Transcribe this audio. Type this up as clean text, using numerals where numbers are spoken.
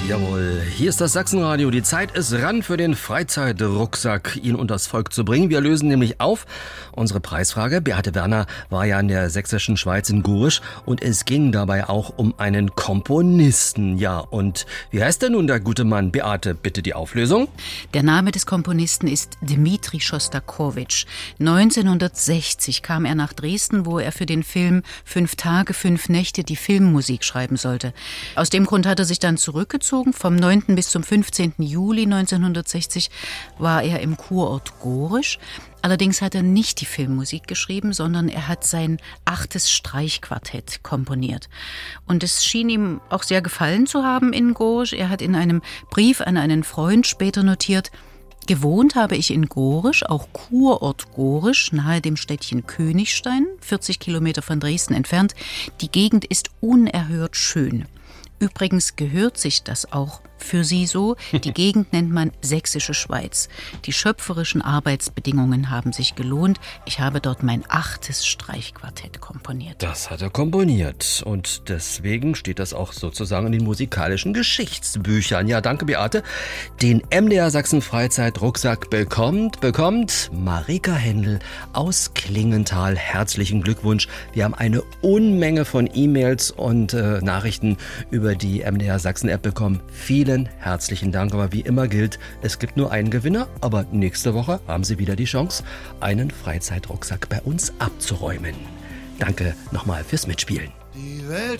Jawohl, hier ist das Sachsenradio. Die Zeit ist ran für den Freizeitrucksack, ihn unters Volk zu bringen. Wir lösen nämlich auf unsere Preisfrage. Beate Werner war ja in der sächsischen Schweiz in Gorisch und es ging dabei auch um einen Komponisten. Ja, und wie heißt denn nun der gute Mann? Beate, bitte die Auflösung. Der Name des Komponisten ist Dmitri Schostakowitsch. 1960 kam er nach Dresden, wo er für den Film 5 Tage, 5 Nächte die Filmmusik schreiben sollte. Aus dem Grund hat er sich dann zurückgezogen. Vom 9. bis zum 15. Juli 1960 war er im Kurort Gorisch. Allerdings hat er nicht die Filmmusik geschrieben, sondern er hat sein 8. Streichquartett komponiert. Und es schien ihm auch sehr gefallen zu haben in Gorisch. Er hat in einem Brief an einen Freund später notiert: Gewohnt habe ich in Gorisch, auch Kurort Gorisch, nahe dem Städtchen Königstein, 40 Kilometer von Dresden entfernt. Die Gegend ist unerhört schön. Übrigens gehört sich das auch für sie so. Die Gegend nennt man Sächsische Schweiz. Die schöpferischen Arbeitsbedingungen haben sich gelohnt. Ich habe dort mein 8. Streichquartett komponiert. Das hat er komponiert und deswegen steht das auch sozusagen in den musikalischen Geschichtsbüchern. Ja, danke Beate. Den MDR Sachsen Freizeitrucksack bekommt Marika Händel aus Klingenthal. Herzlichen Glückwunsch. Wir haben eine Unmenge von E-Mails und Nachrichten über die MDR Sachsen App bekommen. Vielen herzlichen Dank, aber wie immer gilt, es gibt nur einen Gewinner, aber nächste Woche haben Sie wieder die Chance, einen Freizeitrucksack bei uns abzuräumen. Danke nochmal fürs Mitspielen. Die Welt